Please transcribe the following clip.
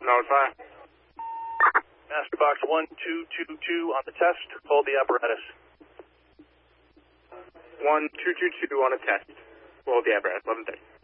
Notify. Master box 1222 on the test. Hold the apparatus. 1222 on a test. Hold the apparatus. 11:30.